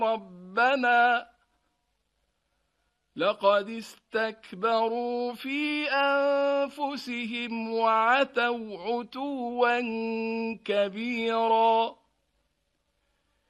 ربنا لقد استكبروا في أنفسهم وعتوا عتوا كبيرا